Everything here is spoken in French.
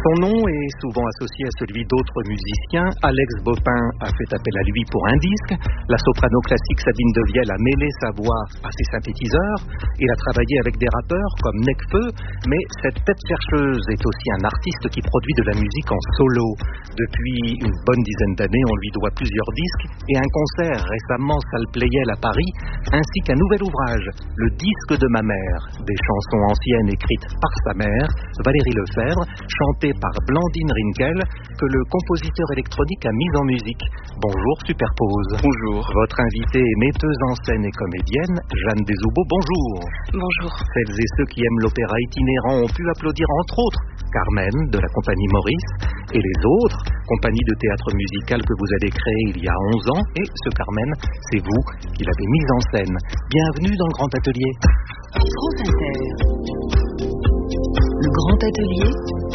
Son nom est souvent associé à celui d'autres musiciens. Alex Bopin a fait appel à lui pour un disque. La soprano classique Sabine Devielle a mêlé sa voix à ses synthétiseurs. Il a travaillé avec des rappeurs comme Nekfeu, mais cette tête chercheuse est aussi un artiste qui produit de la musique en solo. Depuis une bonne dizaine d'années, on lui doit plusieurs disques et un concert récemment salle Playel à Paris, ainsi qu'un nouvel ouvrage, Le disque de ma mère, des chansons anciennes écrites par sa mère, Valérie Lefebvre, chantées par Blandine Rinkel, que le compositeur électronique a mise en musique. Bonjour Superpose. Bonjour. Votre invitée est metteuse en scène et comédienne, Jeanne Desoubeaux. Bonjour. Bonjour. Celles et ceux qui aiment l'opéra itinérant ont pu applaudir entre autres Carmen de la compagnie Maurice et les autres, compagnie de théâtre musical que vous avez créée il y a 11 ans. Et ce Carmen, c'est vous qui l'avez mise en scène. Bienvenue dans le Grand Atelier. France Inter. Le Grand Atelier.